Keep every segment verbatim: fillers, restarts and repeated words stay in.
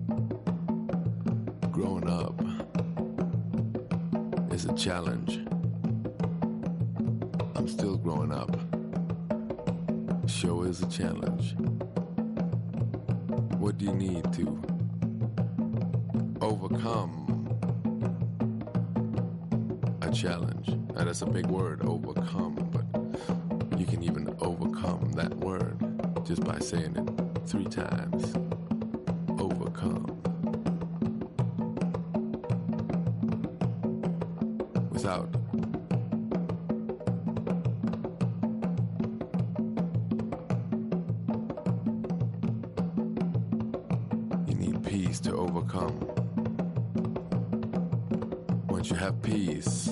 Growing up is a challenge. I'm still growing up. Sure is a challenge. What do you need to overcome a challenge? Now that's a big word, overcome, but you can even overcome that word just by saying it three times. Overcome. Without you need peace to overcome. Once you have peace,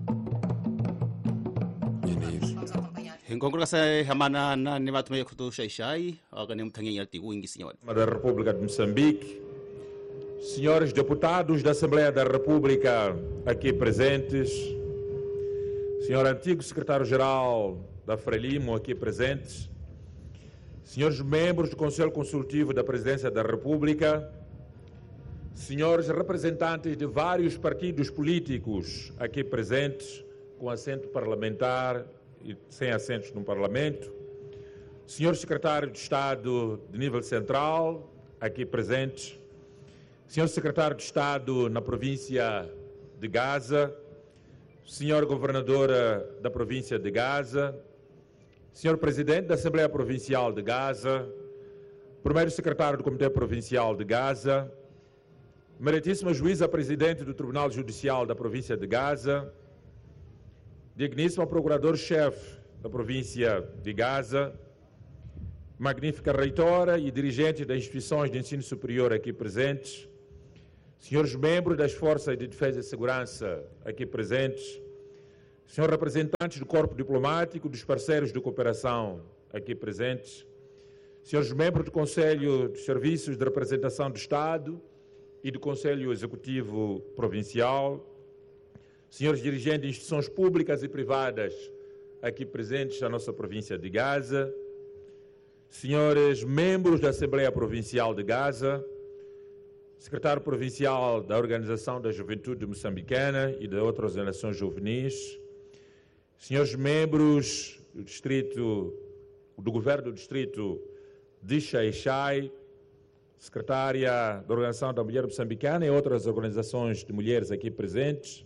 you need Hinkongrol kasi hamana na ni matumay kuto Xai-Xai, ganim tanging artigo ingi senhor. Da República de Moçambique, senhores deputados da Assembleia da República aqui presentes, senhor antigo secretário-geral da Frelimo aqui presentes, senhores membros do Conselho Consultivo da Presidência da República, senhores representantes de vários partidos políticos aqui presentes, com assento parlamentar e sem assentos no Parlamento, senhor secretário de Estado de nível central, aqui presentes, senhor secretário de Estado na província de Gaza, senhor governadora da província de Gaza, senhor presidente da Assembleia Provincial de Gaza, primeiro secretário do Comitê Provincial de Gaza, meritíssima juíza presidente do Tribunal Judicial da província de Gaza, digníssima procurador-chefe da província de Gaza, magnífica reitora e dirigente das instituições de ensino superior aqui presentes, senhores membros das Forças de Defesa e Segurança aqui presentes, senhores representantes do Corpo Diplomático, dos parceiros de cooperação aqui presentes, senhores membros do Conselho de Serviços de Representação do Estado e do Conselho Executivo Provincial, senhores dirigentes de instituições públicas e privadas aqui presentes na nossa província de Gaza, senhores membros da Assembleia Provincial de Gaza, secretário provincial da Organização da Juventude Moçambicana e de outras organizações juvenis, senhores membros do distrito, do governo do distrito de Xai-Xai, secretária da Organização da Mulher Moçambicana e outras organizações de mulheres aqui presentes,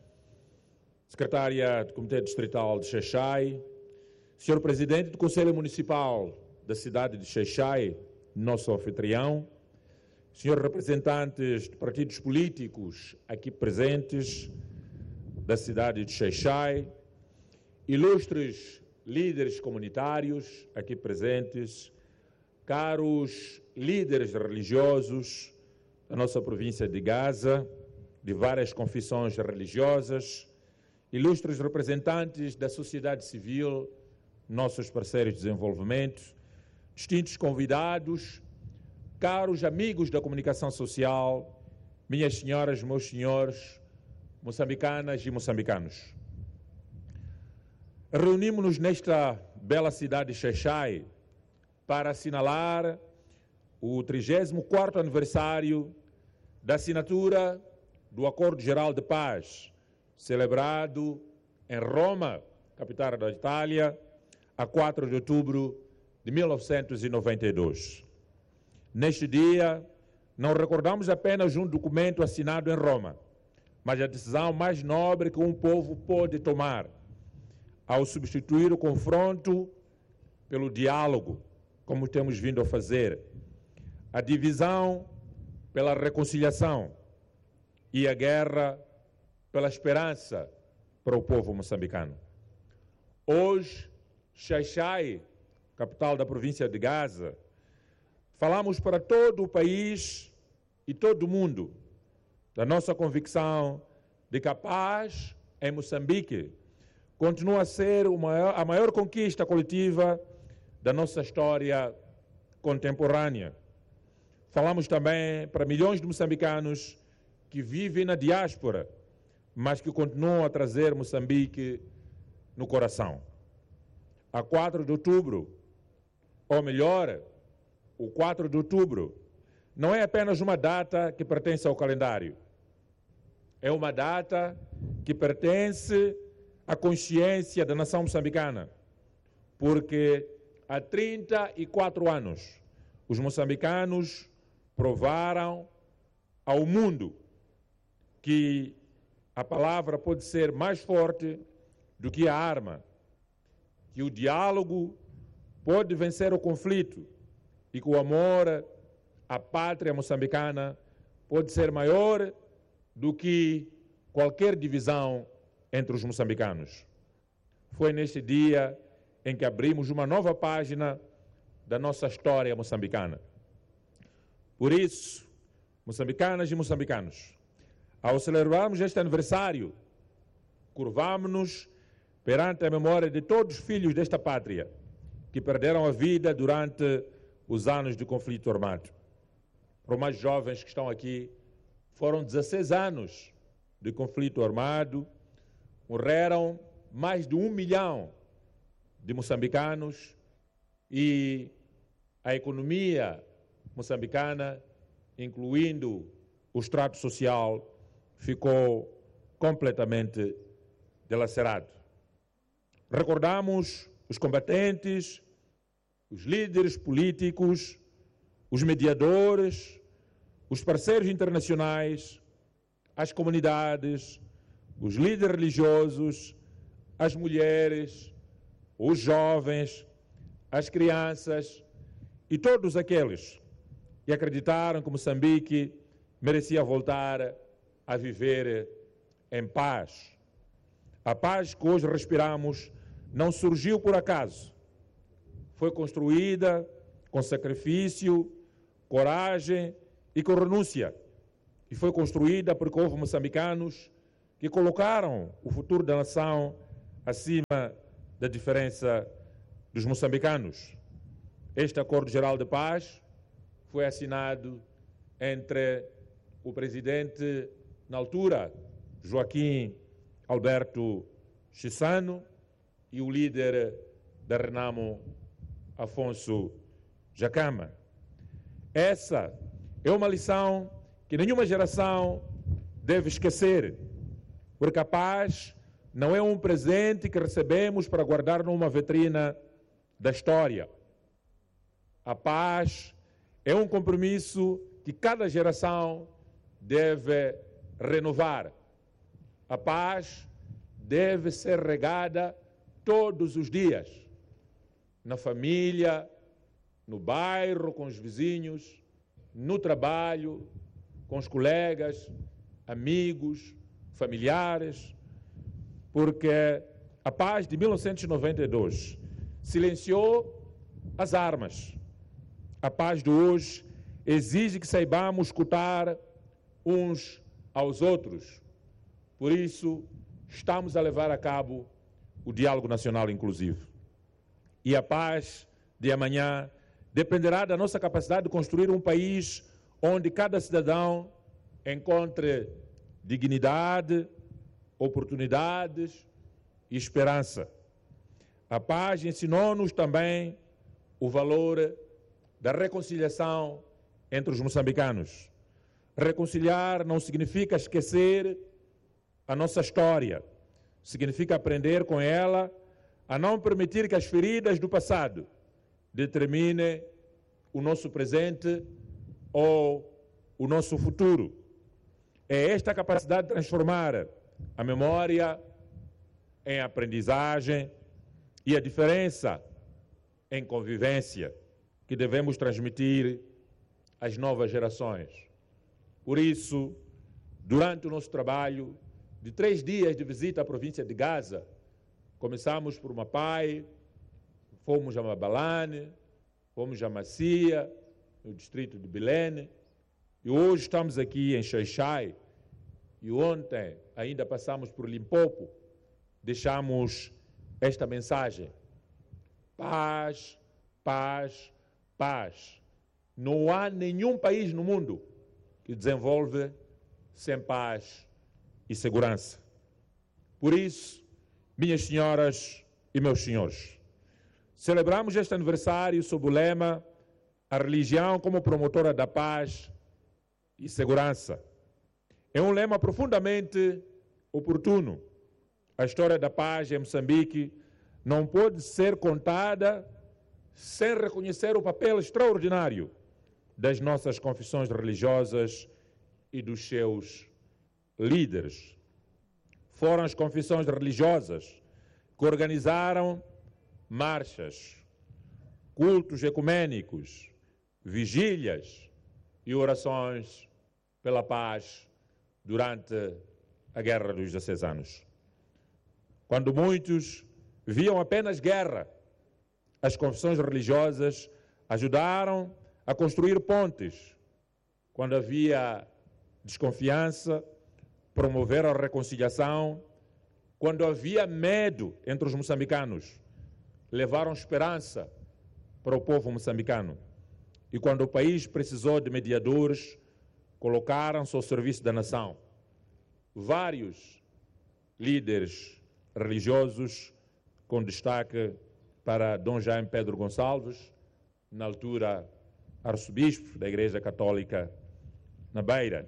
secretária do Comitê Distrital de Xai-Xai, senhor presidente do Conselho Municipal da cidade de Xai-Xai, nosso anfitrião, senhores representantes de partidos políticos aqui presentes da cidade de Xai-Xai, ilustres líderes comunitários aqui presentes, caros líderes religiosos da nossa província de Gaza, de várias confissões religiosas, ilustres representantes da sociedade civil, nossos parceiros de desenvolvimento, distintos convidados, caros amigos da comunicação social, minhas senhoras, meus senhores, moçambicanas e moçambicanos. Reunimos-nos nesta bela cidade de Xai-Xai para assinalar o trigésimo quarto aniversário da assinatura do Acordo Geral de Paz, celebrado em Roma, capital da Itália, a quatro de outubro de mil novecentos e noventa e dois. Neste dia, não recordamos apenas um documento assinado em Roma, mas a decisão mais nobre que um povo pode tomar ao substituir o confronto pelo diálogo, como temos vindo a fazer, a divisão pela reconciliação e a guerra pela esperança para o povo moçambicano. Hoje, Xai-Xai, capital da província de Gaza, falamos para todo o país e todo o mundo da nossa convicção de que a paz em Moçambique continua a ser o maior, a maior conquista coletiva da nossa história contemporânea. Falamos também para milhões de moçambicanos que vivem na diáspora, mas que continuam a trazer Moçambique no coração. A quatro de outubro, ou melhor, o quatro de outubro, não é apenas uma data que pertence ao calendário. É uma data que pertence à consciência da nação moçambicana, porque há trinta e quatro anos os moçambicanos provaram ao mundo que a palavra pode ser mais forte do que a arma, que o diálogo pode vencer o conflito e que o amor à pátria moçambicana pode ser maior do que qualquer divisão entre os moçambicanos. Foi neste dia em que abrimos uma nova página da nossa história moçambicana. Por isso, moçambicanas e moçambicanos, ao celebrarmos este aniversário, curvamos-nos perante a memória de todos os filhos desta pátria que perderam a vida durante os anos de conflito armado. Para os mais jovens que estão aqui, foram dezesseis anos de conflito armado, morreram mais de um milhão de moçambicanos e a economia moçambicana, incluindo o extrato social, ficou completamente dilacerado. Recordamos os combatentes, os líderes políticos, os mediadores, os parceiros internacionais, as comunidades, os líderes religiosos, as mulheres, os jovens, as crianças e todos aqueles que acreditaram que Moçambique merecia voltar a viver em paz. A paz que hoje respiramos não surgiu por acaso. Foi construída com sacrifício, coragem e com renúncia. E foi construída porque houve moçambicanos que colocaram o futuro da nação acima da diferença dos moçambicanos. Este Acordo Geral de Paz foi assinado entre o presidente, na altura, Joaquim Alberto Chissano, e o líder da Renamo, Afonso Jacama. Essa é uma lição que nenhuma geração deve esquecer, porque a paz não é um presente que recebemos para guardar numa vitrina da história. A paz é um compromisso que cada geração deve renovar. A paz deve ser regada todos os dias, na família, no bairro, com os vizinhos, no trabalho, com os colegas, amigos, familiares, porque a paz de mil novecentos e noventa e dois silenciou as armas. A paz de hoje exige que saibamos escutar uns aos outros. Por isso, estamos a levar a cabo o diálogo nacional inclusivo. E a paz de amanhã dependerá da nossa capacidade de construir um país onde cada cidadão encontre dignidade, oportunidades e esperança. A paz ensinou-nos também o valor da reconciliação entre os moçambicanos. Reconciliar não significa esquecer a nossa história, significa aprender com ela a não permitir que as feridas do passado determinem o nosso presente ou o nosso futuro. É esta capacidade de transformar a memória em aprendizagem e a diferença em convivência que devemos transmitir às novas gerações. Por isso, durante o nosso trabalho de três dias de visita à província de Gaza, começamos por Mapai, fomos a Mabalane, fomos a Macia, no distrito de Belém, e hoje estamos aqui em Xai-Xai, e ontem ainda passamos por Limpopo, deixamos esta mensagem: paz, paz, paz. Não há nenhum país no mundo que desenvolve sem paz e segurança. Por isso, minhas senhoras e meus senhores, celebramos este aniversário sob o lema a religião como promotora da paz e segurança. É um lema profundamente oportuno. A história da paz em Moçambique não pode ser contada sem reconhecer o papel extraordinário das nossas confissões religiosas e dos seus líderes. Foram as confissões religiosas que organizaram marchas, cultos ecumênicos, vigílias e orações pela paz durante a Guerra dos dezesseis anos. Quando muitos viam apenas guerra, as confissões religiosas ajudaram a construir pontes. Quando havia desconfiança, promoveram a reconciliação. Quando havia medo entre os moçambicanos, levaram esperança para o povo moçambicano. E quando o país precisou de mediadores, colocaram-se ao serviço da nação. Vários líderes religiosos, com destaque para Dom Jaime Pedro Gonçalves, na altura arcebispo da Igreja Católica na Beira.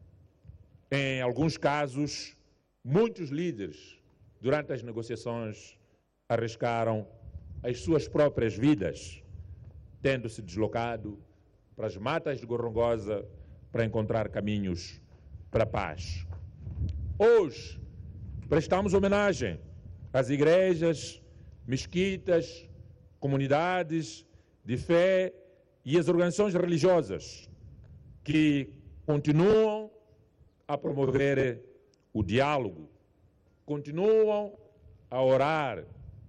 Em alguns casos, muitos líderes, durante as negociações, arriscaram as suas próprias vidas, tendo se deslocado para as matas de Gorongosa para encontrar caminhos para a paz. Hoje, prestamos homenagem às igrejas, mesquitas, comunidades de fé e as organizações religiosas que continuam a promover o diálogo, continuam a orar,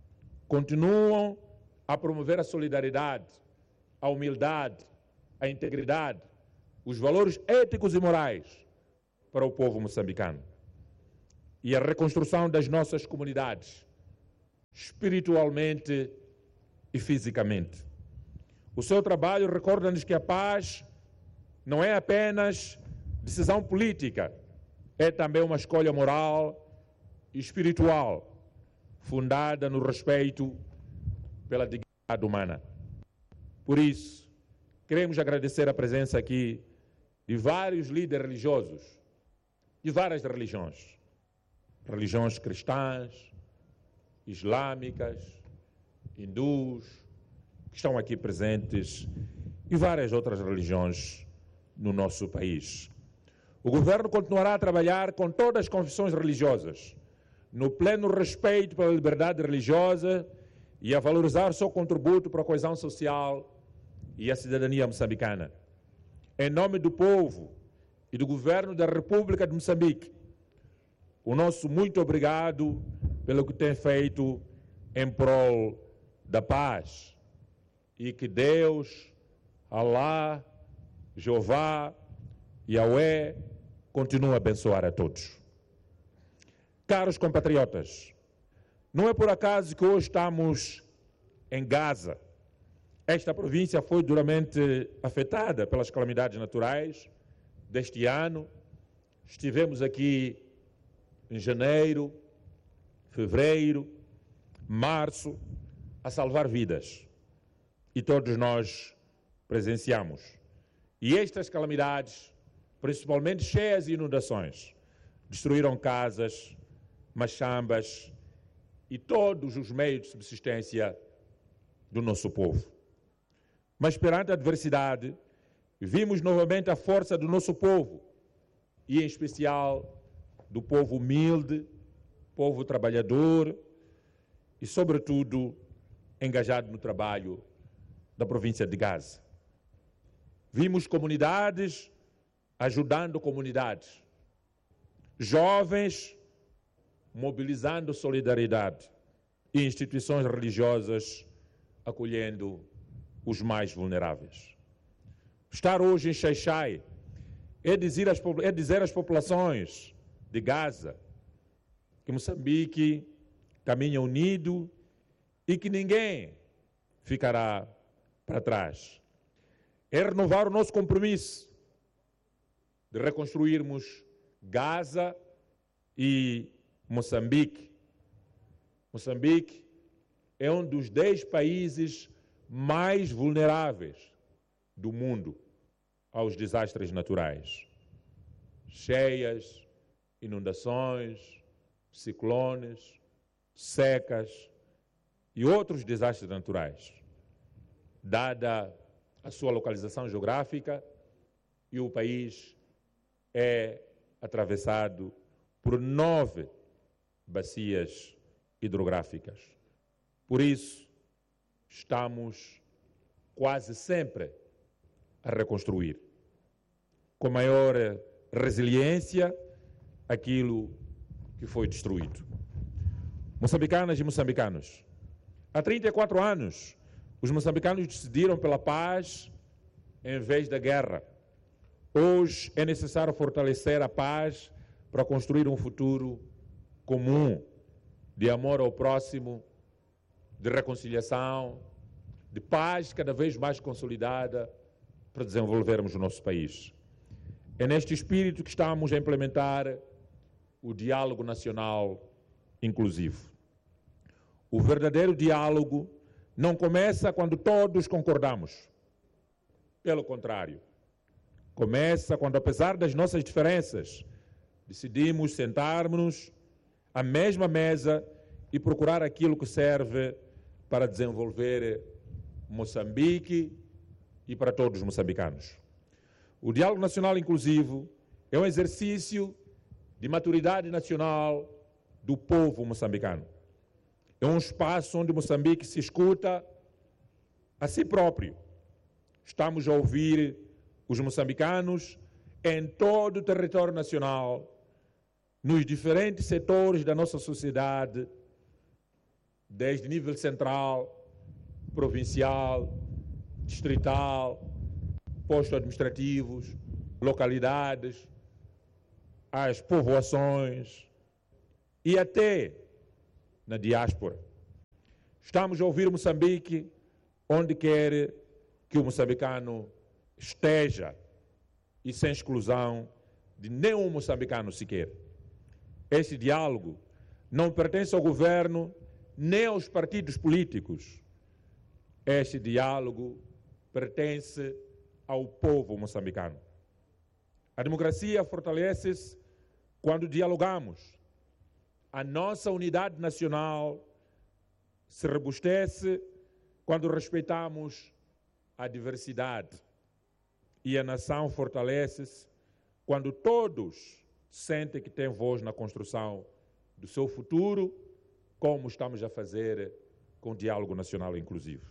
continuam a promover a solidariedade, a humildade, a integridade, os valores éticos e morais para o povo moçambicano. E a reconstrução das nossas comunidades, espiritualmente e fisicamente. O seu trabalho recorda-nos que a paz não é apenas decisão política, é também uma escolha moral e espiritual, fundada no respeito pela dignidade humana. Por isso, queremos agradecer a presença aqui de vários líderes religiosos, de várias religiões, religiões cristãs, islâmicas, hindus, que estão aqui presentes, e várias outras religiões no nosso país. O governo continuará a trabalhar com todas as confissões religiosas, no pleno respeito pela liberdade religiosa e a valorizar o seu contributo para a coesão social e a cidadania moçambicana. Em nome do povo e do governo da República de Moçambique, o nosso muito obrigado pelo que tem feito em prol da paz. E que Deus, Alá, Jeová, Yahweh, continue a abençoar a todos. Caros compatriotas, não é por acaso que hoje estamos em Gaza. Esta província foi duramente afetada pelas calamidades naturais deste ano. Estivemos aqui em janeiro, fevereiro, março, a salvar vidas. E todos nós presenciamos. E estas calamidades, principalmente cheias e inundações, destruíram casas, machambas e todos os meios de subsistência do nosso povo. Mas perante a adversidade, vimos novamente a força do nosso povo, e em especial do povo humilde, povo trabalhador e, sobretudo, engajado no trabalho da província de Gaza. Vimos comunidades ajudando comunidades, jovens mobilizando solidariedade e instituições religiosas acolhendo os mais vulneráveis. Estar hoje em Xai-Xai é dizer às, é dizer às populações de Gaza que Moçambique caminha unido e que ninguém ficará para trás. É renovar o nosso compromisso de reconstruirmos Gaza e Moçambique. Moçambique é um dos dez países mais vulneráveis do mundo aos desastres naturais. Cheias, inundações, ciclones, secas e outros desastres naturais, dada a sua localização geográfica, e o país é atravessado por nove bacias hidrográficas. Por isso, estamos quase sempre a reconstruir, com maior resiliência, aquilo que foi destruído. Moçambicanas e moçambicanos, há trinta e quatro anos, os moçambicanos decidiram pela paz em vez da guerra. Hoje é necessário fortalecer a paz para construir um futuro comum, de amor ao próximo, de reconciliação, de paz cada vez mais consolidada para desenvolvermos o nosso país. É neste espírito que estamos a implementar o diálogo nacional inclusivo. O verdadeiro diálogo não começa quando todos concordamos. Pelo contrário, começa quando, apesar das nossas diferenças, decidimos sentar-nos à mesma mesa e procurar aquilo que serve para desenvolver Moçambique e para todos os moçambicanos. O diálogo nacional inclusivo é um exercício de maturidade nacional do povo moçambicano. É um espaço onde Moçambique se escuta a si próprio. Estamos a ouvir os moçambicanos em todo o território nacional, nos diferentes setores da nossa sociedade, desde nível central, provincial, distrital, postos administrativos, localidades, as povoações e até na diáspora. Estamos a ouvir Moçambique onde quer que o moçambicano esteja e sem exclusão de nenhum moçambicano sequer. Este diálogo não pertence ao governo nem aos partidos políticos. Este diálogo pertence ao povo moçambicano. A democracia fortalece-se quando dialogamos. A nossa unidade nacional se robustece quando respeitamos a diversidade. E a nação fortalece-se quando todos sentem que têm voz na construção do seu futuro, como estamos a fazer com o diálogo nacional inclusivo.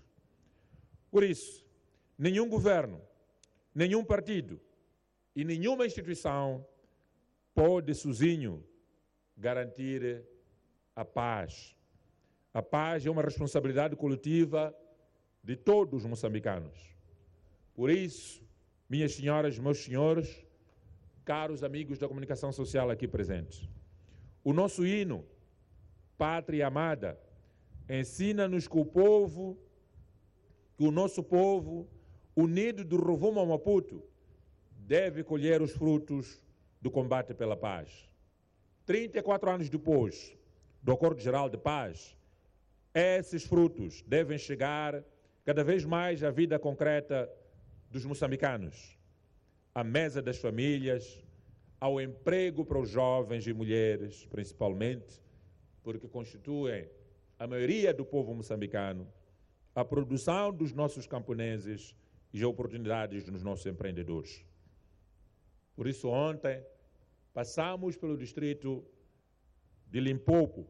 Por isso, nenhum governo, nenhum partido e nenhuma instituição pode sozinho garantir a paz. A paz é uma responsabilidade coletiva de todos os moçambicanos. Por isso, minhas senhoras e meus senhores, caros amigos da comunicação social aqui presentes, o nosso hino, Pátria Amada, ensina-nos que o povo, que o nosso povo, unido do Rovuma ao Maputo, deve colher os frutos do combate pela paz. trinta e quatro anos depois do Acordo Geral de Paz, esses frutos devem chegar cada vez mais à vida concreta dos moçambicanos, à mesa das famílias, ao emprego para os jovens e mulheres, principalmente, porque constituem a maioria do povo moçambicano, a produção dos nossos camponeses e as oportunidades dos nossos empreendedores. Por isso, ontem, passamos pelo distrito de Limpopo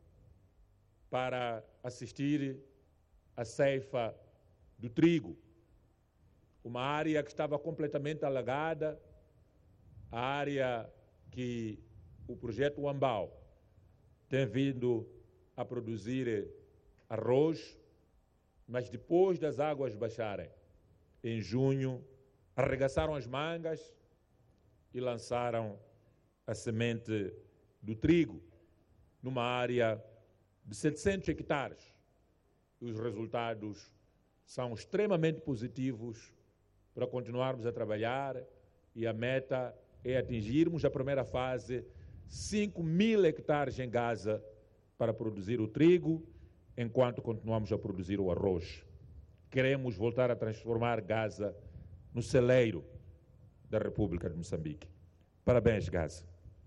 para assistir à ceifa do trigo, uma área que estava completamente alagada, a área que o projeto Wambau tem vindo a produzir arroz, mas depois das águas baixarem, em junho, arregaçaram as mangas e lançaram a semente do trigo numa área de setecentos hectares. E os resultados são extremamente positivos para continuarmos a trabalhar, e a meta é atingirmos a primeira fase, cinco mil hectares em Gaza para produzir o trigo, enquanto continuamos a produzir o arroz. Queremos voltar a transformar Gaza no celeiro da República de Moçambique. Parabéns, Gaza.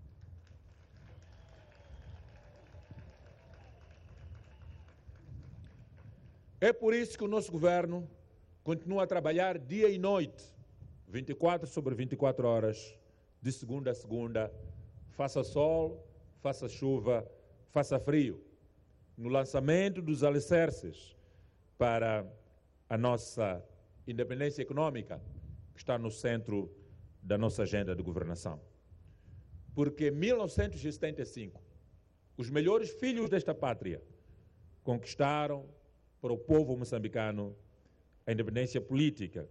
É por isso que o nosso governo continua a trabalhar dia e noite, vinte e quatro sobre vinte e quatro horas, de segunda a segunda, faça sol, faça chuva, faça frio, no lançamento dos alicerces para a nossa independência econômica, que está no centro da nossa agenda de governação. Porque em mil novecentos e setenta e cinco, os melhores filhos desta pátria conquistaram para o povo moçambicano a independência política.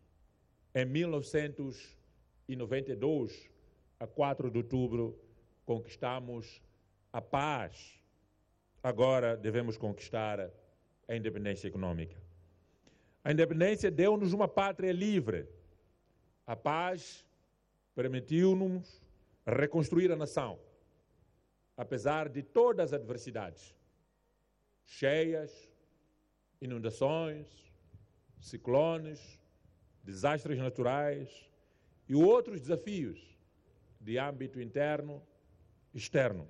Em mil novecentos e noventa e dois, a quatro de outubro, conquistamos a paz. Agora devemos conquistar a independência econômica. A independência deu-nos uma pátria livre. A paz permitiu-nos reconstruir a nação, apesar de todas as adversidades, cheias, inundações, ciclones, desastres naturais e outros desafios de âmbito interno e externo.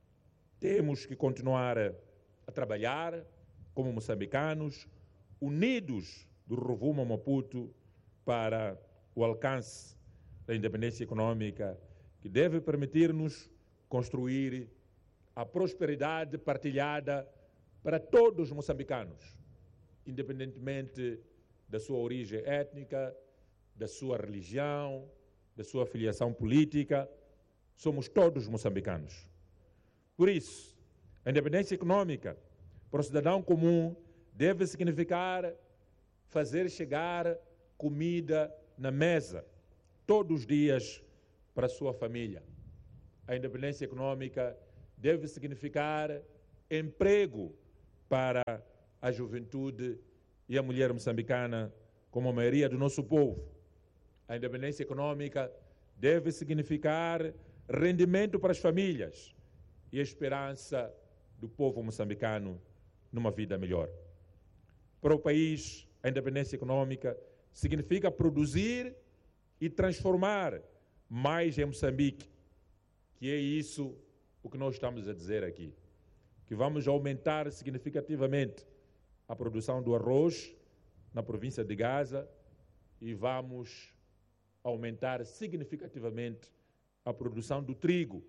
Temos que continuar a trabalhar como moçambicanos, unidos do rumo a Maputo para o alcance da independência econômica, que deve permitir-nos construir a prosperidade partilhada para todos os moçambicanos, independentemente da sua origem étnica, da sua religião, da sua filiação política, somos todos moçambicanos. Por isso, a independência econômica para o cidadão comum deve significar fazer chegar comida na mesa todos os dias para a sua família. A independência econômica deve significar emprego para a juventude e a mulher moçambicana, como a maioria do nosso povo. A independência econômica deve significar rendimento para as famílias e a esperança do povo moçambicano numa vida melhor. Para o país, a independência econômica significa produzir e transformar mais em Moçambique, que é isso o que nós estamos a dizer aqui, que vamos aumentar significativamente a produção do arroz na província de Gaza e vamos aumentar significativamente a produção do trigo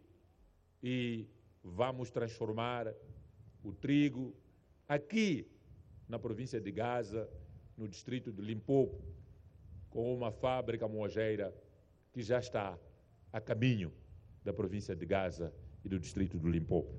e vamos transformar o trigo aqui na província de Gaza, no distrito de Limpopo, com uma fábrica moageira que já está a caminho da província de Gaza e do distrito do Limpopo.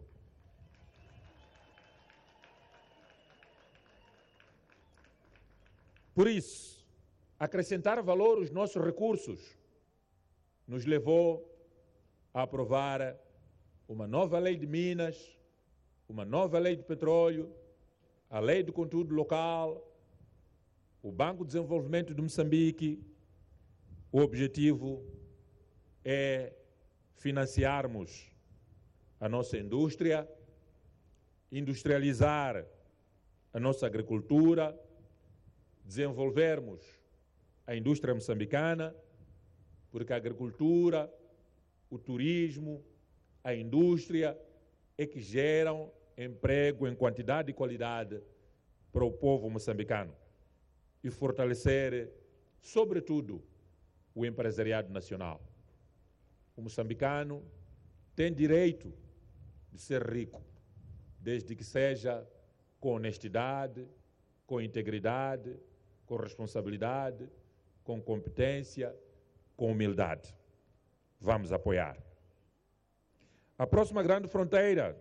Por isso, acrescentar valor aos nossos recursos nos levou a aprovar uma nova lei de minas, uma nova lei de petróleo, a lei do conteúdo local, o Banco de Desenvolvimento de Moçambique. O objetivo é financiarmos a nossa indústria, industrializar a nossa agricultura, desenvolvermos a indústria moçambicana, porque a agricultura, o turismo, a indústria é que geram emprego em quantidade e qualidade para o povo moçambicano e fortalecer, sobretudo, o empresariado nacional. O moçambicano tem direito de ser rico, desde que seja com honestidade, com integridade, com responsabilidade, com competência, com humildade. Vamos apoiar. A próxima grande fronteira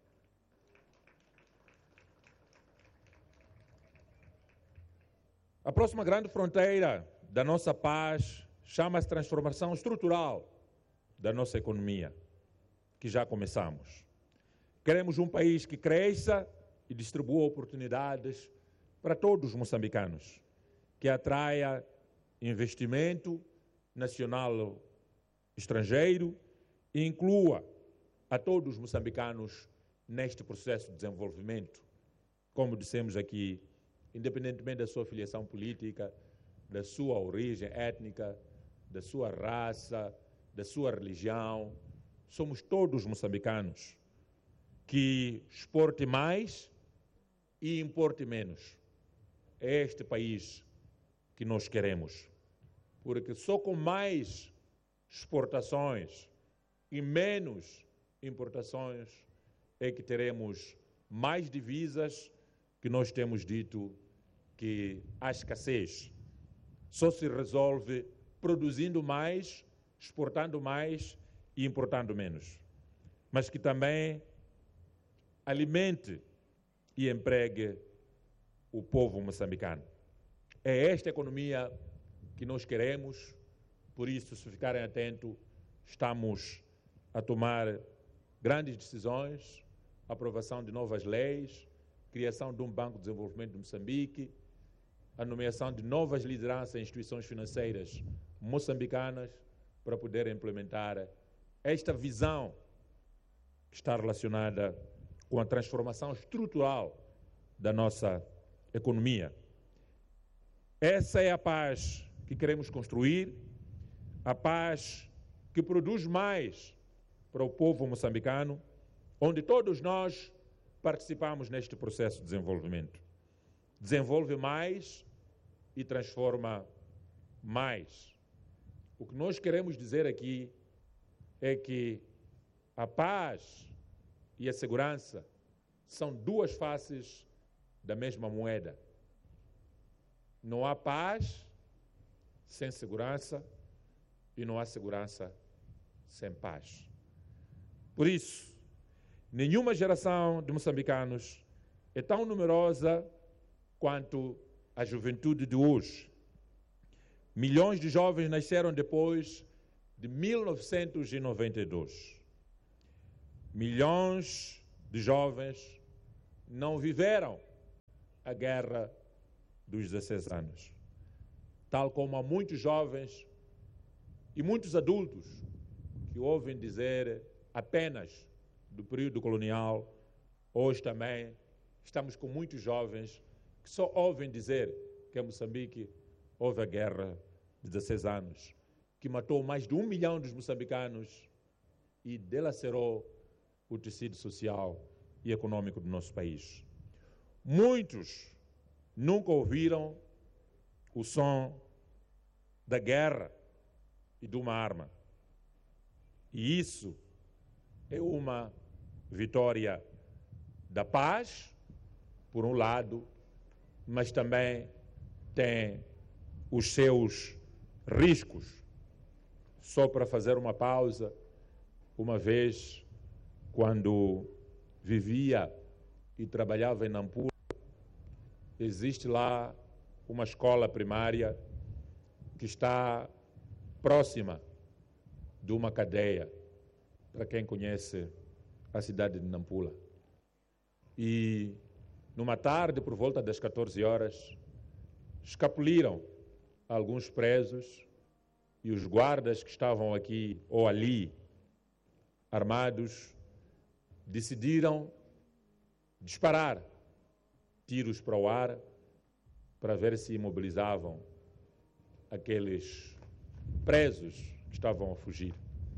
A próxima grande fronteira da nossa paz chama-se transformação estrutural da nossa economia, que já começamos. Queremos um país que cresça e distribua oportunidades para todos os moçambicanos, que atraia investimento nacional estrangeiro e inclua a todos os moçambicanos neste processo de desenvolvimento. Como dissemos aqui, independentemente da sua filiação política, da sua origem étnica, da sua raça, da sua religião. Somos todos moçambicanos, que exporte mais e importe menos. É este país que nós queremos, porque só com mais exportações e menos importações é que teremos mais divisas, que nós temos dito que a escassez só se resolve produzindo mais, exportando mais e importando menos, mas que também alimente e empregue o povo moçambicano. É esta economia que nós queremos, por isso, se ficarem atentos, estamos a tomar grandes decisões, aprovação de novas leis, criação de um Banco de Desenvolvimento de Moçambique, a nomeação de novas lideranças em instituições financeiras moçambicanas para poder implementar esta visão que está relacionada com a transformação estrutural da nossa economia. Essa é a paz que queremos construir, a paz que produz mais para o povo moçambicano, onde todos nós participamos neste processo de desenvolvimento. Desenvolve mais e transforma mais. O que nós queremos dizer aqui é que a paz e a segurança são duas faces da mesma moeda. Não há paz sem segurança e não há segurança sem paz. Por isso, nenhuma geração de moçambicanos é tão numerosa quanto a juventude de hoje. Milhões de jovens nasceram depois de mil novecentos e noventa e dois. Milhões de jovens não viveram a guerra dos dezesseis anos, tal como há muitos jovens e muitos adultos que ouvem dizer apenas do período colonial. Hoje também estamos com muitos jovens que só ouvem dizer que em Moçambique houve a guerra de dezesseis anos, que matou mais de um milhão dos moçambicanos e dilacerou o tecido social e econômico do nosso país. Muitos nunca ouviram o som da guerra e de uma arma. E isso é uma vitória da paz, por um lado, mas também tem os seus riscos. Só para fazer uma pausa, uma vez, quando vivia e trabalhava em Nampula, existe lá uma escola primária que está próxima de uma cadeia, para quem conhece a cidade de Nampula. E numa tarde, por volta das catorze horas, escapuliram alguns presos e os guardas que estavam aqui ou ali, armados, decidiram disparar tiros para o ar para ver se imobilizavam aqueles presos que estavam a fugir.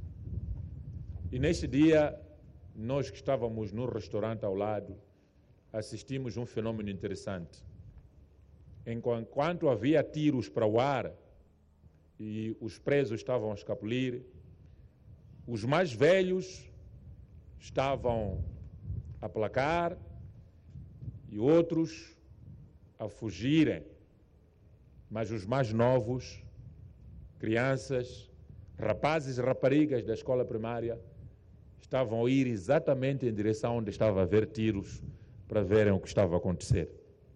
E neste dia, nós que estávamos no restaurante ao lado, assistimos um fenômeno interessante. Enquanto havia tiros para o ar e os presos estavam a escapulir, os mais velhos estavam a placar e outros a fugirem. Mas os mais novos, crianças, rapazes e raparigas da escola primária, estavam a ir exatamente em direção onde estava a haver tiros para verem o que estava a acontecer.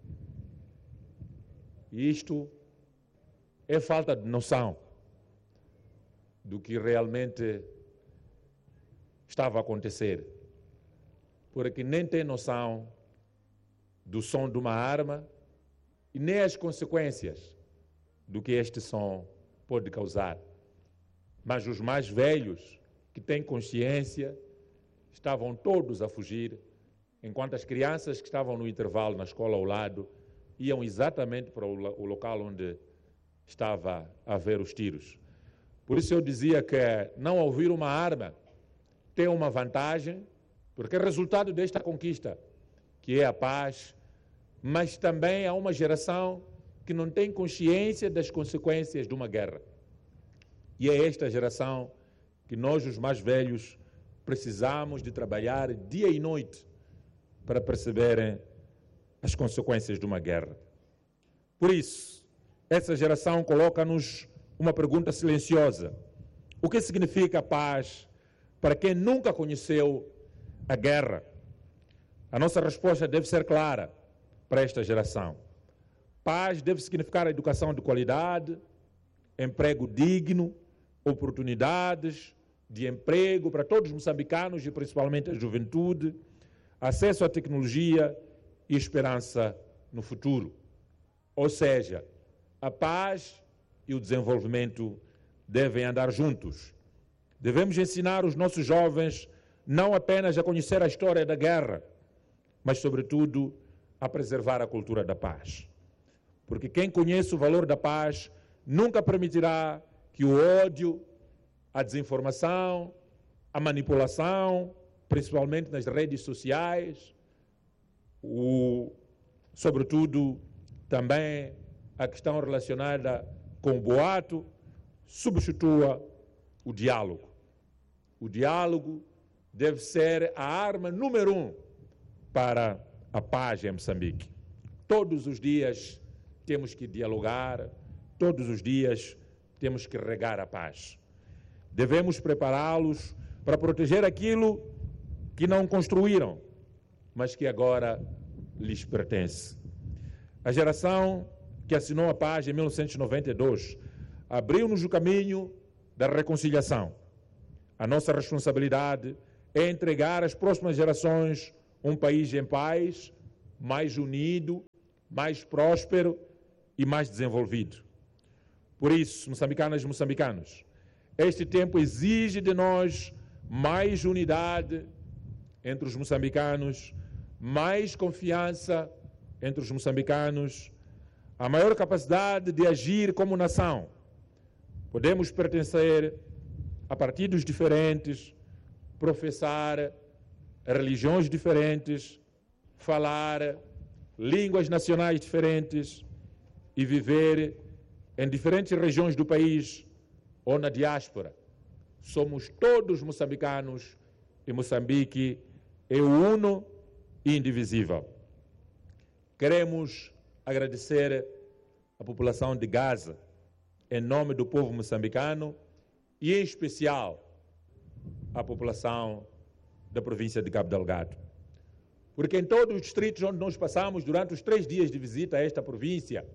E isto é falta de noção do que realmente estava a acontecer, porque nem tem noção do som de uma arma e nem as consequências do que este som pode causar. Mas os mais velhos, que têm consciência, estavam todos a fugir, enquanto as crianças que estavam no intervalo na escola ao lado iam exatamente para o local onde estava a ver os tiros. Por isso eu dizia que não ouvir uma arma tem uma vantagem, porque é resultado desta conquista, que é a paz, mas também há uma geração que não tem consciência das consequências de uma guerra. E é esta geração que nós, os mais velhos, precisamos de trabalhar dia e noite para perceberem as consequências de uma guerra. Por isso, essa geração coloca-nos uma pergunta silenciosa. O que significa paz para quem nunca conheceu a guerra? A nossa resposta deve ser clara para esta geração. Paz deve significar educação de qualidade, emprego digno, oportunidades de emprego para todos os moçambicanos e principalmente a juventude, acesso à tecnologia e esperança no futuro. Ou seja, a paz e o desenvolvimento devem andar juntos. Devemos ensinar os nossos jovens não apenas a conhecer a história da guerra, mas, sobretudo, a preservar a cultura da paz. Porque quem conhece o valor da paz nunca permitirá que o ódio, a desinformação, a manipulação, principalmente nas redes sociais, o, sobretudo também a questão relacionada com o boato, substitua o diálogo. O diálogo deve ser a arma número um para a paz em Moçambique. Todos os dias temos que dialogar, todos os dias temos que regar a paz. Devemos prepará-los para proteger aquilo que não construíram, mas que agora lhes pertence. A geração que assinou a paz em mil novecentos e noventa e dois abriu-nos o caminho da reconciliação. A nossa responsabilidade é entregar às próximas gerações um país em paz, mais unido, mais próspero e mais desenvolvido. Por isso, moçambicanas e moçambicanos, este tempo exige de nós mais unidade entre os moçambicanos, mais confiança entre os moçambicanos, a maior capacidade de agir como nação. Podemos pertencer a partidos diferentes, professar religiões diferentes, falar línguas nacionais diferentes e viver em diferentes regiões do país ou na diáspora. Somos todos moçambicanos e Moçambique é uno e indivisível. Queremos agradecer à população de Gaza, em nome do povo moçambicano e, em especial, à população da província de Cabo Delgado. Porque em todos os distritos onde nós passamos durante os três dias de visita a esta província,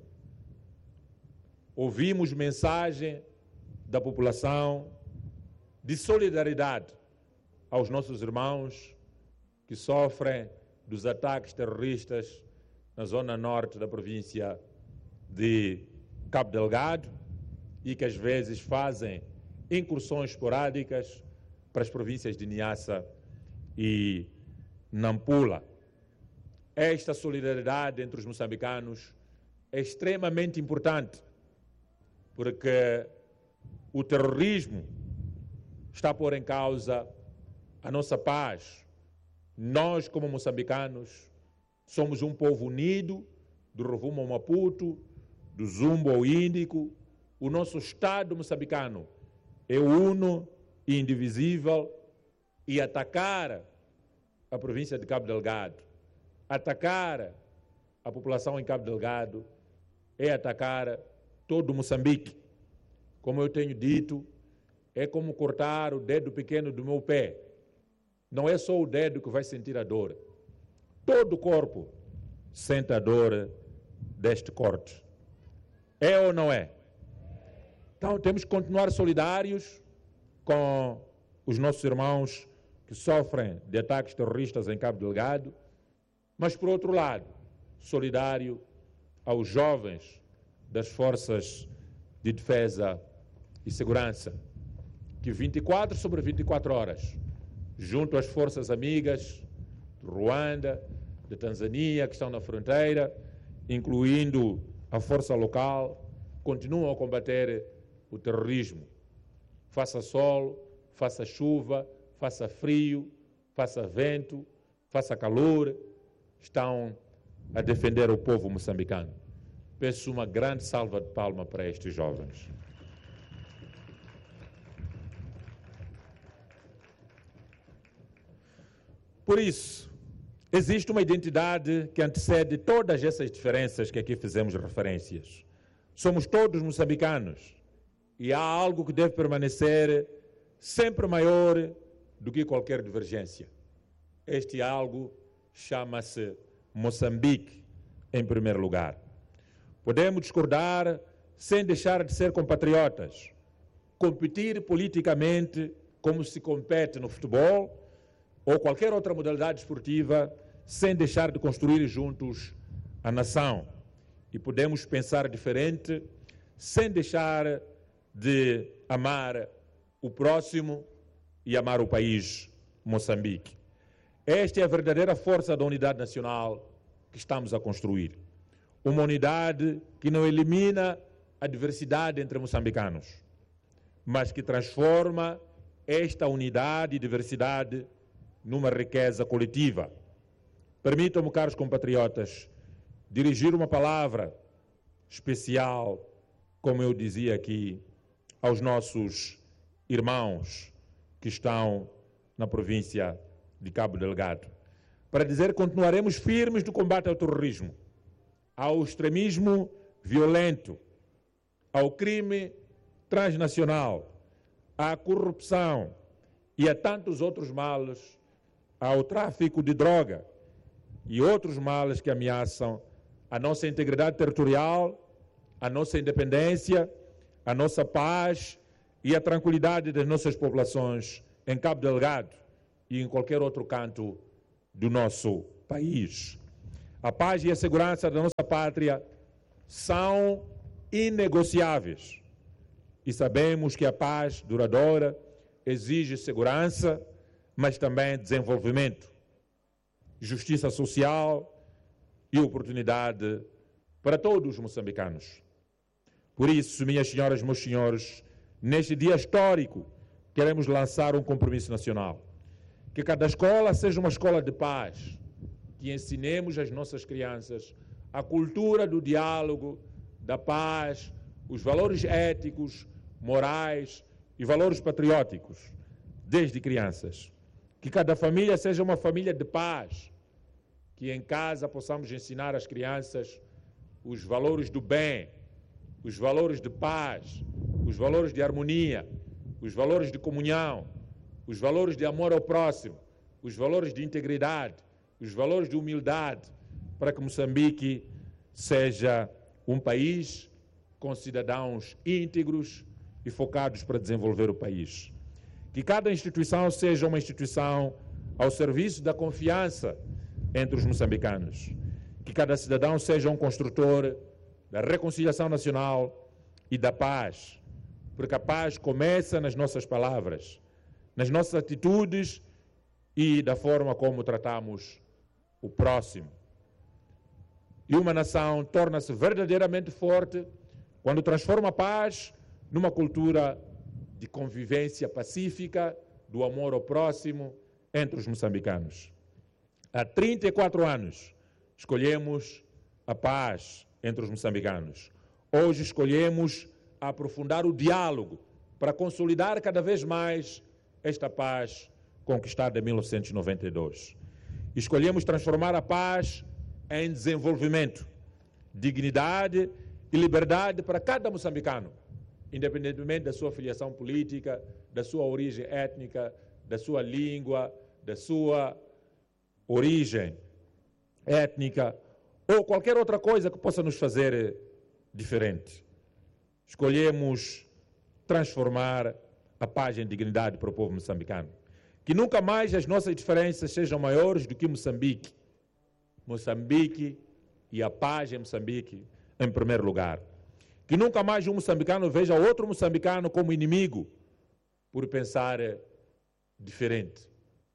ouvimos mensagem da população de solidariedade aos nossos irmãos que sofrem dos ataques terroristas na zona norte da província de Cabo Delgado e que às vezes fazem incursões esporádicas para as províncias de Niassa e Nampula. Esta solidariedade entre os moçambicanos é extremamente importante, porque o terrorismo está a pôr em causa a nossa paz. Nós, como moçambicanos, somos um povo unido, do Rovuma ao Maputo, do Zumbo ao Índico. O nosso Estado moçambicano é uno e indivisível, e atacar a província de Cabo Delgado, atacar a população em Cabo Delgado, é atacar todo Moçambique. Como eu tenho dito, é como cortar o dedo pequeno do meu pé. Não é só o dedo que vai sentir a dor. Todo o corpo sente a dor deste corte. É ou não é? Então temos que continuar solidários com os nossos irmãos que sofrem de ataques terroristas em Cabo Delgado, mas, por outro lado, solidário aos jovens das forças de defesa e segurança, que vinte e quatro sobre vinte e quatro horas, junto às forças amigas de Ruanda, de Tanzânia, que estão na fronteira, incluindo a força local, continuam a combater o terrorismo. Faça sol, faça chuva, faça frio, faça vento, faça calor, estão a defender o povo moçambicano. Peço uma grande salva de palmas para estes jovens. Por isso, existe uma identidade que antecede todas essas diferenças que aqui fizemos referências. Somos todos moçambicanos e há algo que deve permanecer sempre maior do que qualquer divergência. Este algo chama-se Moçambique, em primeiro lugar. Podemos discordar sem deixar de ser compatriotas, competir politicamente como se compete no futebol ou qualquer outra modalidade esportiva, sem deixar de construir juntos a nação. E podemos pensar diferente, sem deixar de amar o próximo e amar o país Moçambique. Esta é a verdadeira força da unidade nacional que estamos a construir. Uma unidade que não elimina a diversidade entre moçambicanos, mas que transforma esta unidade e diversidade numa riqueza coletiva. Permitam-me, caros compatriotas, dirigir uma palavra especial, como eu dizia aqui, aos nossos irmãos que estão na província de Cabo Delgado, para dizer que continuaremos firmes no combate ao terrorismo, ao extremismo violento, ao crime transnacional, à corrupção e a tantos outros males, ao tráfico de droga e outros males que ameaçam a nossa integridade territorial, a nossa independência, a nossa paz e a tranquilidade das nossas populações em Cabo Delgado e em qualquer outro canto do nosso país. A paz e a segurança da nossa pátria são inegociáveis e sabemos que a paz duradoura exige segurança, mas também desenvolvimento, justiça social e oportunidade para todos os moçambicanos. Por isso, minhas senhoras e meus senhores, neste dia histórico, queremos lançar um compromisso nacional. Que cada escola seja uma escola de paz, que ensinemos às nossas crianças a cultura do diálogo, da paz, os valores éticos, morais e valores patrióticos, desde crianças. Que cada família seja uma família de paz, que em casa possamos ensinar às crianças os valores do bem, os valores de paz, os valores de harmonia, os valores de comunhão, os valores de amor ao próximo, os valores de integridade, os valores de humildade, para que Moçambique seja um país com cidadãos íntegros e focados para desenvolver o país. Que cada instituição seja uma instituição ao serviço da confiança entre os moçambicanos. Que cada cidadão seja um construtor da reconciliação nacional e da paz, porque a paz começa nas nossas palavras, nas nossas atitudes e da forma como tratamos o próximo. E uma nação torna-se verdadeiramente forte quando transforma a paz numa cultura de convivência pacífica, do amor ao próximo entre os moçambicanos. Há trinta e quatro anos escolhemos a paz entre os moçambicanos. Hoje escolhemos aprofundar o diálogo para consolidar cada vez mais esta paz conquistada em mil novecentos e noventa e dois. Escolhemos transformar a paz em desenvolvimento, dignidade e liberdade para cada moçambicano, independentemente da sua filiação política, da sua origem étnica, da sua língua, da sua origem étnica ou qualquer outra coisa que possa nos fazer diferente. Escolhemos transformar a paz em dignidade para o povo moçambicano. Que nunca mais as nossas diferenças sejam maiores do que Moçambique. Moçambique e a paz em Moçambique em primeiro lugar. Que nunca mais um moçambicano veja outro moçambicano como inimigo por pensar diferente.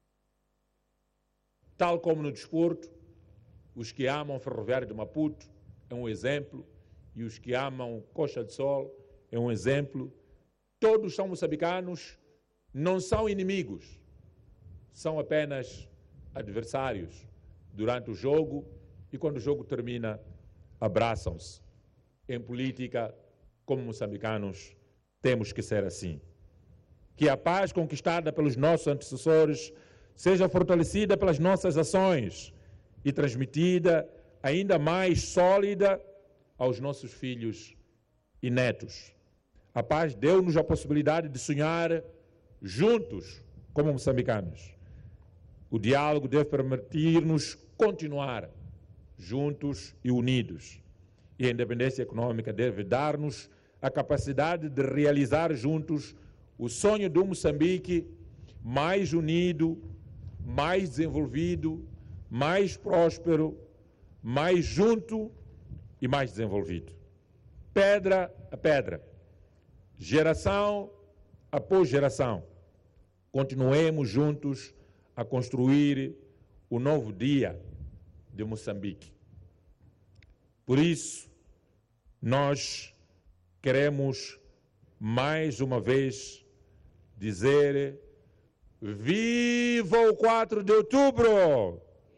Tal como no desporto, os que amam o Ferroviário de Maputo é um exemplo e os que amam Costa do Sol é um exemplo. Todos são moçambicanos, não são inimigos, são apenas adversários durante o jogo e quando o jogo termina, abraçam-se. Em política, como moçambicanos, temos que ser assim. Que a paz conquistada pelos nossos antecessores seja fortalecida pelas nossas ações e transmitida ainda mais sólida aos nossos filhos e netos. A paz deu-nos a possibilidade de sonhar juntos como moçambicanos. O diálogo deve permitir-nos continuar juntos e unidos. E a independência econômica deve dar-nos a capacidade de realizar juntos o sonho do Moçambique mais unido, mais desenvolvido, mais próspero, mais junto e mais desenvolvido. Pedra a pedra, geração após geração, continuemos juntos a construir o novo dia de Moçambique. Por isso, nós queremos mais uma vez dizer: viva o quatro de outubro!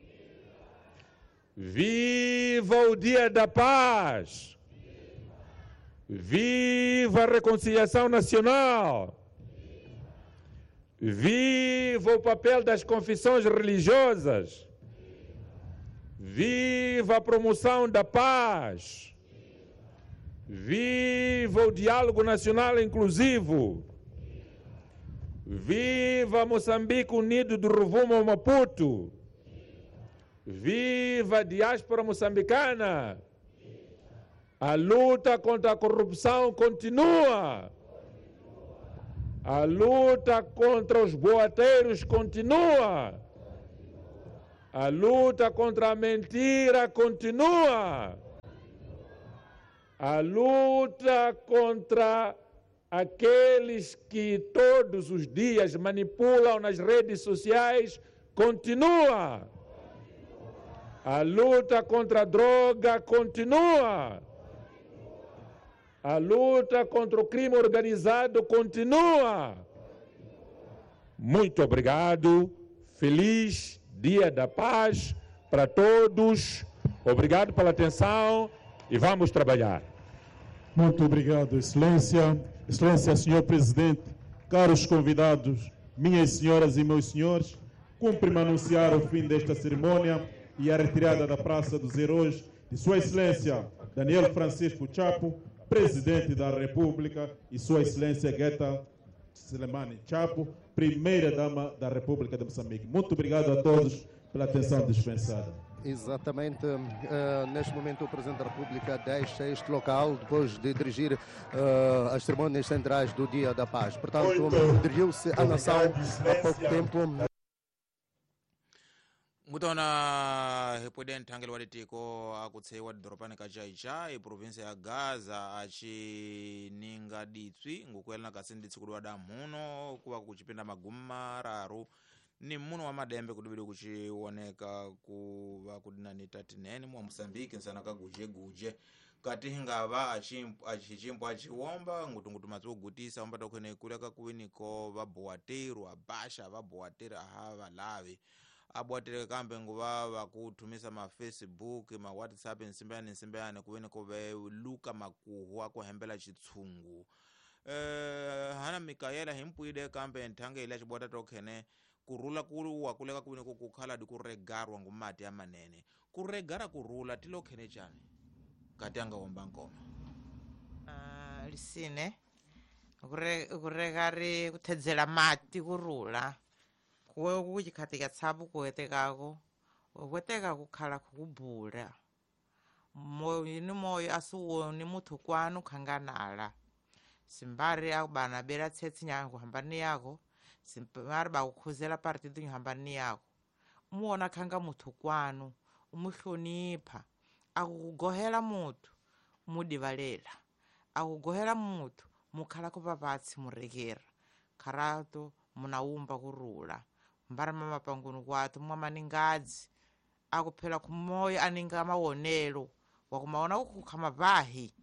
Viva o Dia da Paz! Viva a reconciliação nacional! Viva o papel das confissões religiosas! Viva a promoção da paz! Viva o diálogo nacional inclusivo! Viva Moçambique unido do rumo ao Maputo! Viva a diáspora moçambicana! A luta contra a corrupção continua! A luta contra os boateiros continua! A luta contra a mentira continua! A luta contra aqueles que todos os dias manipulam nas redes sociais continua! A luta contra a droga continua! A luta contra o crime organizado continua! Muito obrigado, feliz Dia da Paz para todos. Obrigado pela atenção e vamos trabalhar. Muito obrigado, Excelência. Excelência, senhor Presidente, caros convidados, minhas senhoras e meus senhores, cumpre-me anunciar o fim desta cerimônia e a retirada da Praça dos Heróis de Sua Excelência Daniel Francisco Chapo, Presidente da República, e Sua Excelência Guetta Selemani Chapo, Primeira-Dama da República de Moçambique. Muito obrigado a todos pela atenção dispensada. Exatamente. Uh, neste momento o Presidente da República deixa este local depois de dirigir uh, as cerimônias centrais do Dia da Paz. Portanto, dirigiu-se à nação há pouco tempo. mutaona hepweden thangeli walitiko akutsewa doropani kachaichai provinsi ya Gaza achininga ditswi ngukwelana kasindi tsiku lwada muno kuwa kuchipinda magumi mararu ni muno wa madembe kudubiri kuchioneka kuva kudinani tatineni mwa Mosambiki nsana kaguje guje kati ngava achichimpo achiwomba ngutungutu matsogutisa ombata kwene kuleka kuwiniko vaboateru abasha vaboateru ahava lavi abwatere kambe nguva vakutumisa ma Facebook ma WhatsApp nsimbani nsimbani kuwene kove luka makuhu akuhembela chitsungu eh hana Mikaela himpuide kambe ntange ila chibwata tokene kurula kuru wakuleka kuwene kukhala dikuregarwa ngumati amanene kuregara kurula tilokene chani kati anga omba ngoma ah lisine kuregari kuthedzela mati kurula kuwe kuchikhathi katsabu kuwetekako weteka kukhala kukubula moyo ni moyo asuwoni muthu kwanu khanganala simbari akubana bela tsetsi nyangu hambani yako simbari bakukhuzela partido hambani yako umuona khanga muthu kwanu umuhlonipha akukugohela muthu mudivalela akugohela muthu mukhala kupapatsi murekera kharato munaumba kurula mbara mama pangunu kwatu mama ningadzi akuphela kumoya aninga mawonelo wakumaona ukukhama vahi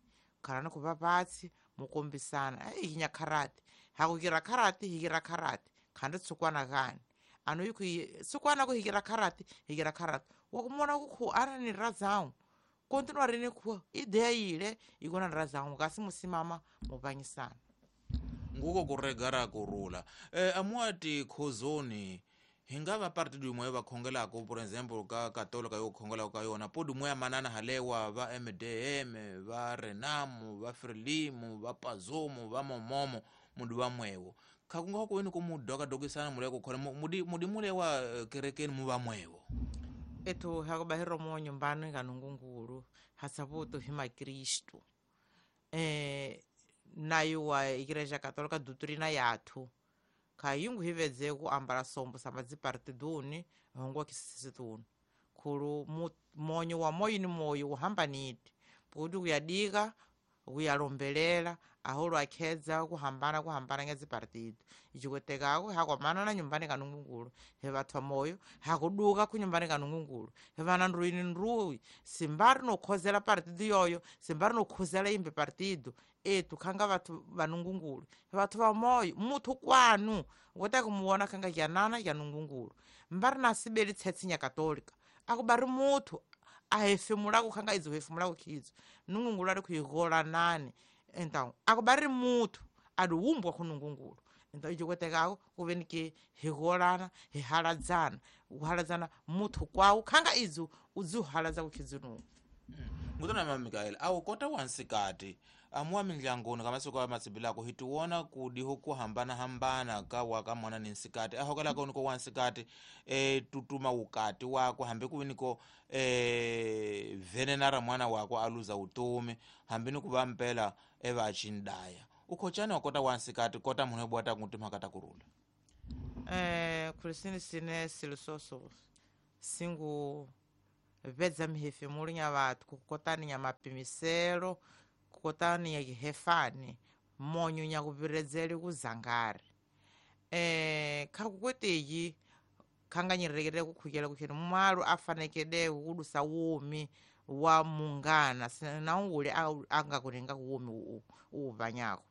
karana kupapatsi mukombisana ihinya karate hakukira karate hikira karate khandi tsukwana kani ano yiku tsukwana ku hikira karate hikira karate wakumona ku ana ni razao continua rene ku idea ile ikona razao kasi musimama mupanyisana nguko kuregara kurula eh amwati khozoni hingava partido imwe vakhongelako por example ka katolika yo khongela ka yona podi mwe manana halewa va M D M va Renamo va Frelimo va Pazomo va Momomo mudu va mwewo khakunga ko weni ko mudoka dokisana muleko khona mudi mudi mulewa kerekeni mu va mwewo eto hakubahiro mo nyumbani kanungungulu hasabuto hima Kristo eh nayo wa igreja katolika doutrina yathu kayungu hivedze ku ambala sombo samadzi partiduni hongo kisisituni khulu monyo wa moyo ni moyo uhambaniti pudi kuyadika kuyalombelela aholo akhedza kuhambana kuhambana ngezi partido ichikwetekako hakwamana na nyumbani kanungungulu hevatwa moyo hakuduka ku nyumbani kanungungulu hevana nruini nrui simbari nokhozela partido yoyo simbari nokhozela imbe partido etu khanga vathu vanungungulu vathu va moyo muthu kwanu ngota kumuona khanga yanana ya nungungulu mbari nasibeli tsetsinya katolika akubari muthu ahefemula kukhanga izo hefemula kukhizo nungungulu ari kuyigola nani então akubari muthu adi umbwa khunungungulu então ichikwetekako kuvenike higolana hihaladzana uhaladzana muthu kwawo khanga izo uzihaladza kukhizunungu ngutana mama Mikael awu kota wansikati amwa mindyangoni kamasiku amatsibilako hitiwona kudiho kuhambana hambana ka waka mwana ninsikati ahokela ko niko wansikati eh tutuma ukati wako hambe kuviniko eh venenara mwana wako aluza utumi hambini kuva mpela eva achindaya ukhochana wakota wansikati kota munhu ebwata kuti makata kurula eh kulisini sine silusoso singu vedza mihefemuli nya vathu kukotani nya mapimiselo kukotani ya kihefani monyo nya kuviredzeli kuzangari eh khakukweteki khanga nyirekere kukhukela kukhena mumalo afanekede kudusa wumi wa mungana sinaungule angakurenga kuwumi uvanyako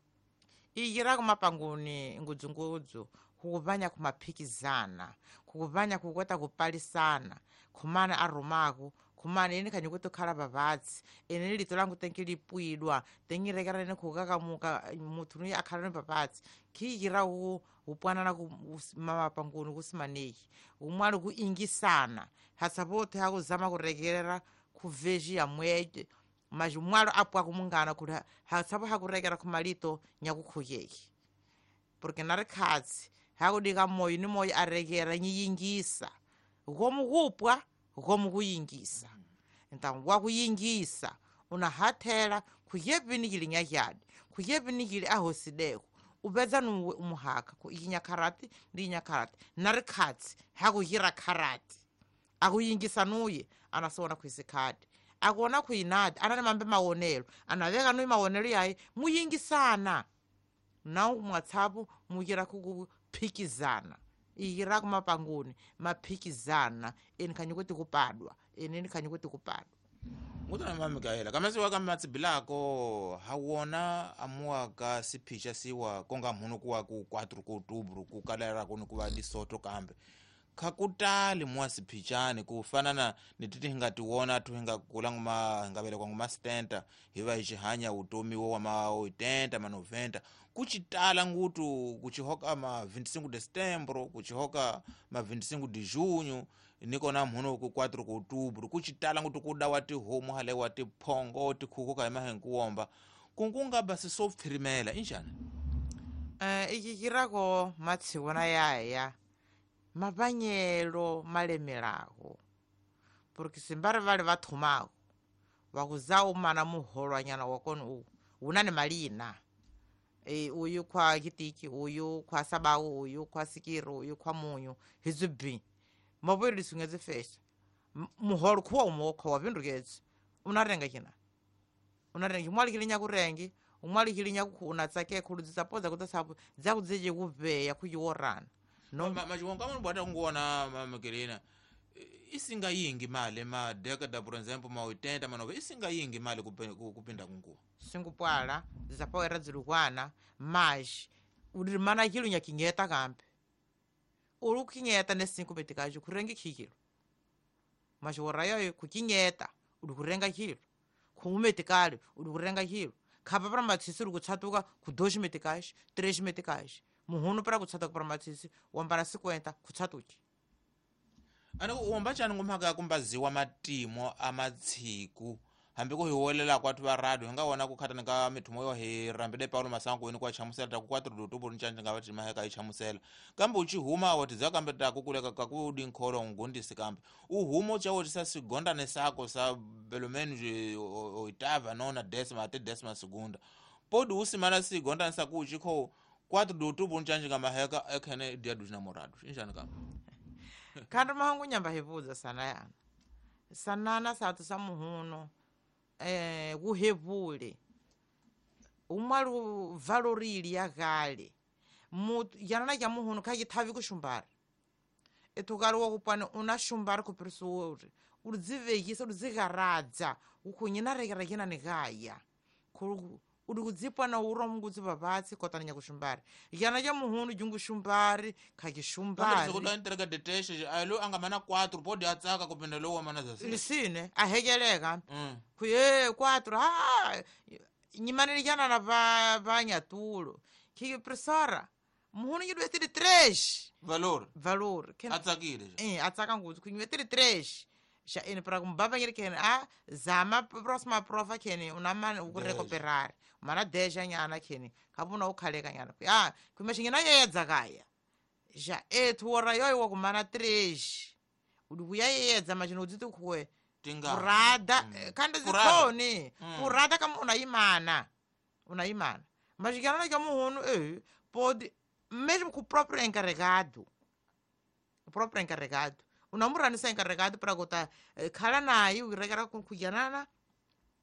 iyira kumapanguni ngudzungudzu kukuvanya kumaphikizana kukuvanya kukweta kupalisana khumana aromako khumana ene khanyi kweto khala babatsi ene lito langu tenki lipwidwa tengirekera ene khukakamuka muthu ni akhala ne babatsi khiyira u upwanana ku mapanguni kusimaneki umwali kuingisana hasapote hakuzama kurekerera kuveji ya mwete majumwalo apwa kumungana kula hasapo hakurekera kumalito nyakukhuyeki porque narikhatsi hakudika moyo ni moyo arekera nyiyingisa gomu kupwa gomu kuyingisa então wakuyingisa unahathela kuyepinikili nyakyadi kuyepinikili ahosideko ubedza nuwe umuhaka ku inyakharati ndi inyakharati narikhatsi hakuyira kharati akuyingisa nuye anasona kwisikhadi akuona kuinadi anane mambe mawonelo anaveka nuyi mawonelo yaye muyingisana na mwatsapu muyira kukuphikizana iyira kumapanguni maphikizana eni khanyi kuti kupadwa eni khanyi kuti kupadwa ngutana mama Mikaela kamasiku kamatsibilako hawona amuwaka siphicha siwa konga mhuno kuwa ku kwatro ku outubro kukalera kuno kuva disoto kambe khakutali mwa siphichani kufanana nititi hingatiwona tu hingakula nguma hingavele kwa nguma stenta hiva hichihanya utomi wo wa ma oitenta ma noventa kuchitala ngutu kuchihoka ma vinte e cinco de setembro kuchihoka ma vinte e cinco de junho niko na mhuno ku kwatro ku outubro kuchitala ngutu kuda wati homo hale wati phongo ti khukuka emahenkuomba kunkunga basi sopfirimela injani eh ikikirako matsiwana yaya mapanyelo malemelako porque simbari vale vathumako vakuzaumana muholwanyana wakoni u unane malina e uyu kwa kitiki uyu kwa sabawu uyu kwa sikiro uyu kwa munyu hizubi mabwero lisungeze fesha muholo kuwa umoko wavindukezi unarenga kina unarenga mwali kilinya kurengi umwali kilinya kukhuna tsake khuludzisa poza kutasapo zakudzeje kuveya kuyiworana no machiwonga mano bwata kungoona mama Mikaela isingayingi imali emadekada por exemplo ma oitenta manove isingayingi imali kupe- ku- kupinda kunkuwa singupwala zizapowera zilukwana mas uli mana kilo nyakinyeta kampe uli kukinyeta ne cinco metikaji kurenga kilo mas worayo kukinyeta uli kurenga kilo kumetikali uli kurenga kilo khapa para matsisi uli kutsatuka ku dois metikaji três metikaji muhunu para kutsatuka para matsisi wambara cinquenta kutsatuki ani uwomba chani ngumhaka yakumbaziwa matimo amatsiku hambi kuhiwolela kwathu va radio hi nga wona ku khatani ka mithumo yo hi rambile paulo masango weni kwa chamusela taku quatro de outubro ncanje nga vati maheka hi chamusela kambe uchi huma awoti za kambe taku kuleka ka ku dinkholo ngundisi kambe uhumo cha woti sa sigondane sako sa belomeni oitava nona décima até décima segunda podi usimana sigondane sa ku uchikho quatro de outubro ncanje nga maheka ekhene dia dos namorados injani kambe kanti mahangu nyamba hivuza sana yana sanana satu sa muhuno eh kuhevule umwali valorili ya gale mutu yanana ya muhuno kaki tavi kushumbara etukali wakupwane una shumbara kuperisuori ulidzivekisa ulidzigaradza ukunyina rekerekena negaya uli kudzipwana uro mungudzi papatsi kotanya kushumbari yana ya muhuno jungu shumbari kaki shumbari kuda entrega de teshe alo anga mana quatro pode atsaka kupenda lowa mana zasi lisine ahekeleka mm. kuye quatro ha nyimanili yana na ba banyatulo kiki presora muhuno yidu etiri três valor valor ken atsakile eh atsaka ngudzi kunyu etiri três xa ene para kumbaba ngiri kene a zama próxima prova kene unamana ukurecuperar mana deja nyana kene kabuna ukhaleka nyana ah kumeshingina yeyedza kaya ja ethu wora yoyo wakumana três uli kuyayedza machino udziti kuwe tinga kurada mm. kande Kurada. zikhoni Mm. kurada kama unayimana unayimana mashikana ka muhunu eh pode mesmo com o próprio encarregado o próprio encarregado unamuranisa encarregado para kota khala naye ukirekera kuyanana